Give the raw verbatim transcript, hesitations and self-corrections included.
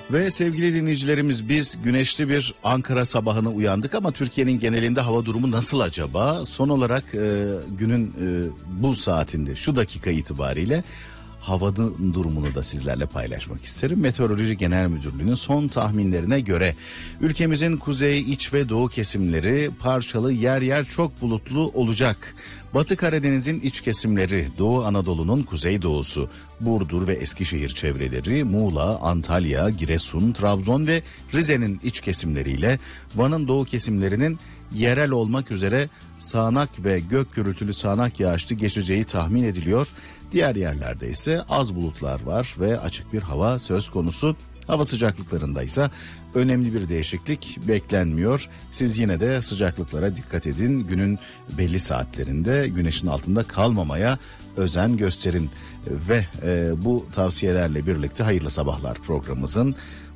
Ve sevgili dinleyicilerimiz, biz güneşli bir Ankara sabahına uyandık ama Türkiye'nin genelinde hava durumu nasıl acaba? Son olarak e, günün e, bu saatinde, şu dakika itibariyle havanın durumunu da sizlerle paylaşmak isterim. Meteoroloji Genel Müdürlüğü'nün son tahminlerine göre ülkemizin kuzey, iç ve doğu kesimleri parçalı, yer yer çok bulutlu olacak. Batı Karadeniz'in iç kesimleri, Doğu Anadolu'nun kuzeydoğusu, Burdur ve Eskişehir çevreleri, Muğla, Antalya, Giresun, Trabzon ve Rize'nin iç kesimleriyle Van'ın doğu kesimlerinin yerel olmak üzere sağanak ve gök gürültülü sağanak yağışlı geçeceği tahmin ediliyor. Diğer yerlerde ise az bulutlar var ve açık bir hava söz konusu. Hava sıcaklıklarında ise önemli bir değişiklik beklenmiyor. Siz yine de sıcaklıklara dikkat edin. Günün belli saatlerinde güneşin altında kalmamaya özen gösterin. Ve e, bu tavsiyelerle birlikte hayırlı sabahlar programımızın